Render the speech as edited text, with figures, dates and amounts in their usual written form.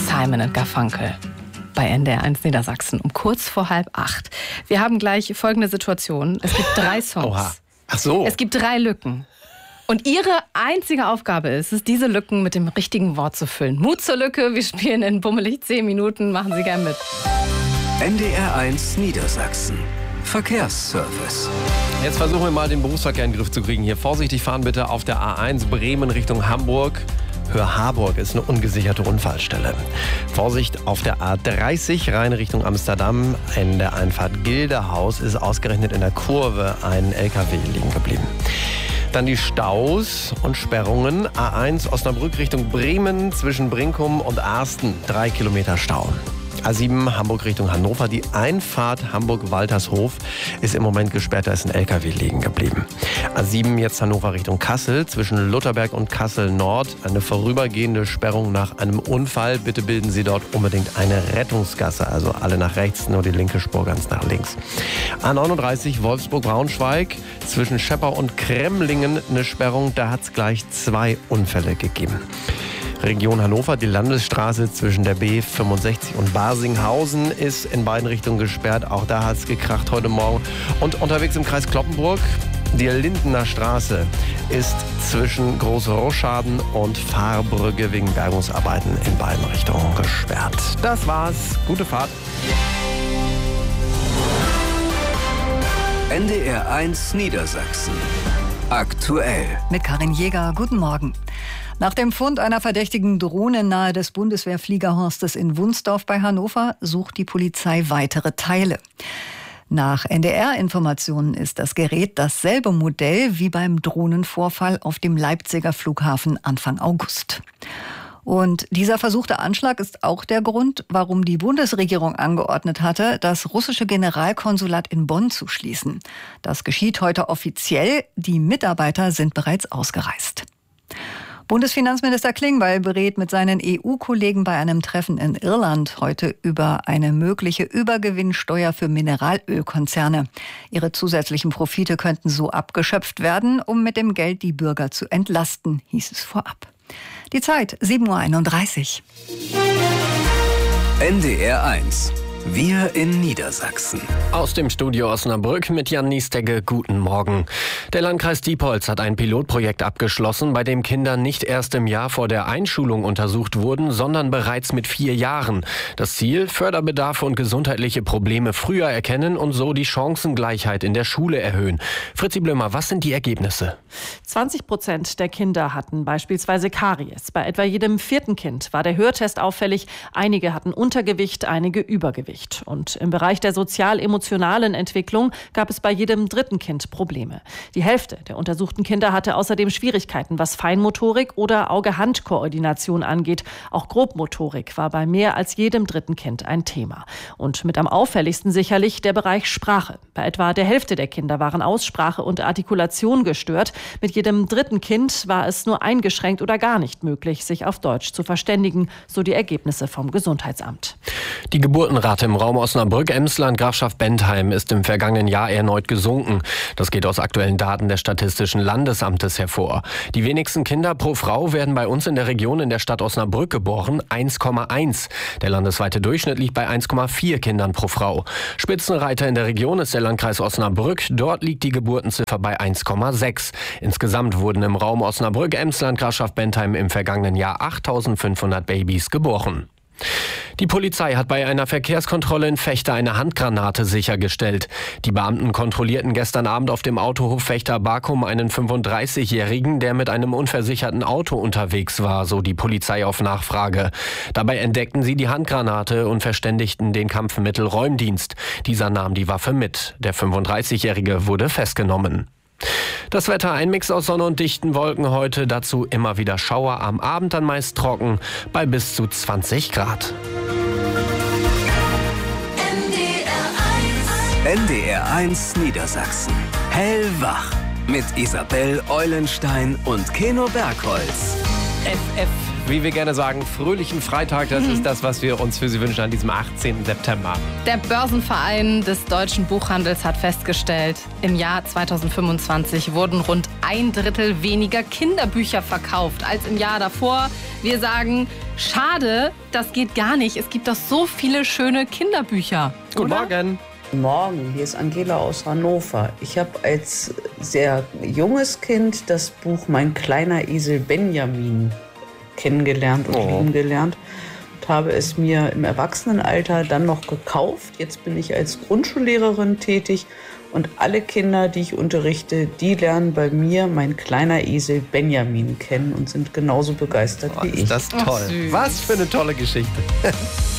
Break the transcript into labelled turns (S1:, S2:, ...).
S1: Simon & Garfunkel bei NDR1 Niedersachsen um kurz vor 7:30. Wir haben gleich folgende Situation. Es gibt 3 Songs.
S2: Oha. Ach so.
S1: Es gibt 3 Lücken. Und Ihre einzige Aufgabe ist es, diese Lücken mit dem richtigen Wort zu füllen. Mut zur Lücke. Wir spielen in bummelig 10 Minuten. Machen Sie gern mit.
S3: NDR1 Niedersachsen. Verkehrsservice.
S2: Jetzt versuchen wir mal, den Berufsverkehr in den Griff zu kriegen. Hier vorsichtig fahren bitte auf der A1 Bremen Richtung Hamburg. Hörharburg ist eine ungesicherte Unfallstelle. Vorsicht auf der A30 rein Richtung Amsterdam. In der Einfahrt Gildehaus ist ausgerechnet in der Kurve ein LKW liegen geblieben. Dann die Staus und Sperrungen. A1 Osnabrück Richtung Bremen zwischen Brinkum und Arsten. 3 Kilometer Stau. A7 Hamburg Richtung Hannover. Die Einfahrt Hamburg-Waltershof ist im Moment gesperrt. Da ist ein LKW liegen geblieben. A7 jetzt Hannover Richtung Kassel. Zwischen Lutherberg und Kassel Nord eine vorübergehende Sperrung nach einem Unfall. Bitte bilden Sie dort unbedingt eine Rettungsgasse. Also alle nach rechts, nur die linke Spur ganz nach links. A39 Wolfsburg-Braunschweig. Zwischen Scheppau und Kremlingen eine Sperrung. Da hat es gleich 2 Unfälle gegeben. Region Hannover, die Landesstraße zwischen der B65 und Barsinghausen ist in beiden Richtungen gesperrt. Auch da hat es gekracht heute Morgen. Und unterwegs im Kreis Cloppenburg, die Lindener Straße ist zwischen Großroscharden und Fahrbrücke wegen Bergungsarbeiten in beiden Richtungen gesperrt. Das war's. Gute Fahrt.
S3: NDR1 Niedersachsen. Aktuell.
S4: Mit Karin Jäger. Guten Morgen. Nach dem Fund einer verdächtigen Drohne nahe des Bundeswehrfliegerhorstes in Wunsdorf bei Hannover sucht die Polizei weitere Teile. Nach NDR-Informationen ist das Gerät dasselbe Modell wie beim Drohnenvorfall auf dem Leipziger Flughafen Anfang August. Und dieser versuchte Anschlag ist auch der Grund, warum die Bundesregierung angeordnet hatte, das russische Generalkonsulat in Bonn zu schließen. Das geschieht heute offiziell. Die Mitarbeiter sind bereits ausgereist. Bundesfinanzminister Klingbeil berät mit seinen EU-Kollegen bei einem Treffen in Irland heute über eine mögliche Übergewinnsteuer für Mineralölkonzerne. Ihre zusätzlichen Profite könnten so abgeschöpft werden, um mit dem Geld die Bürger zu entlasten, hieß es vorab. Die Zeit 7:31 Uhr.
S3: NDR1. Wir in Niedersachsen.
S2: Aus dem Studio Osnabrück mit Jan Niestegge. Guten Morgen. Der Landkreis Diepholz hat ein Pilotprojekt abgeschlossen, bei dem Kinder nicht erst im Jahr vor der Einschulung untersucht wurden, sondern bereits mit 4 Jahren. Das Ziel: Förderbedarfe und gesundheitliche Probleme früher erkennen und so die Chancengleichheit in der Schule erhöhen. Fritzi Blömer, was sind die Ergebnisse?
S5: 20% der Kinder hatten beispielsweise Karies. Bei etwa jedem 4. Kind war der Hörtest auffällig. Einige hatten Untergewicht, einige Übergewicht. Und im Bereich der sozial-emotionalen Entwicklung gab es bei jedem 3. Kind Probleme. Die Hälfte der untersuchten Kinder hatte außerdem Schwierigkeiten, was Feinmotorik oder Auge-Hand-Koordination angeht. Auch Grobmotorik war bei mehr als jedem 3. Kind ein Thema. Und mit am auffälligsten sicherlich der Bereich Sprache. Bei etwa der Hälfte der Kinder waren Aussprache und Artikulation gestört. Mit jedem 3. Kind war es nur eingeschränkt oder gar nicht möglich, sich auf Deutsch zu verständigen, so die Ergebnisse vom Gesundheitsamt.
S2: Die Geburtenrate im Raum Osnabrück, Emsland, Grafschaft Bentheim ist im vergangenen Jahr erneut gesunken. Das geht aus aktuellen Daten des Statistischen Landesamtes hervor. Die wenigsten Kinder pro Frau werden bei uns in der Region in der Stadt Osnabrück geboren, 1,1. Der landesweite Durchschnitt liegt bei 1,4 Kindern pro Frau. Spitzenreiter in der Region ist der Landkreis Osnabrück. Dort liegt die Geburtenziffer bei 1,6. Insgesamt wurden im Raum Osnabrück, Emsland, Grafschaft Bentheim im vergangenen Jahr 8.500 Babys geboren. Die Polizei hat bei einer Verkehrskontrolle in Vechta eine Handgranate sichergestellt. Die Beamten kontrollierten gestern Abend auf dem Autohof Vechta-Bakum einen 35-Jährigen, der mit einem unversicherten Auto unterwegs war, so die Polizei auf Nachfrage. Dabei entdeckten sie die Handgranate und verständigten den Kampfmittelräumdienst. Dieser nahm die Waffe mit. Der 35-Jährige wurde festgenommen. Das Wetter: ein Mix aus Sonne und dichten Wolken heute, dazu immer wieder Schauer, am Abend dann meist trocken, bei bis zu 20 Grad.
S3: NDR1 Niedersachsen. Hellwach. Mit Isabel Eulenstein und Keno Bergholz.
S1: FF
S2: wie wir gerne sagen, fröhlichen Freitag. Das ist das, was wir uns für Sie wünschen an diesem 18. September.
S1: Der Börsenverein des deutschen Buchhandels hat festgestellt, im Jahr 2025 wurden rund 1/3 weniger Kinderbücher verkauft als im Jahr davor. Wir sagen, schade, das geht gar nicht. Es gibt doch so viele schöne Kinderbücher.
S2: Guten
S1: oder?
S2: Morgen.
S6: Guten Morgen, hier ist Angela aus Hannover. Ich habe als sehr junges Kind das Buch Mein kleiner Esel Benjamin kennengelernt und lieben gelernt und habe es mir im Erwachsenenalter dann noch gekauft. Jetzt bin ich als Grundschullehrerin tätig und alle Kinder, die ich unterrichte, die lernen bei mir Mein kleiner Esel Benjamin kennen und sind genauso begeistert wie ich.
S2: Ist das toll.
S1: Ach, süß.
S2: Was für eine tolle Geschichte.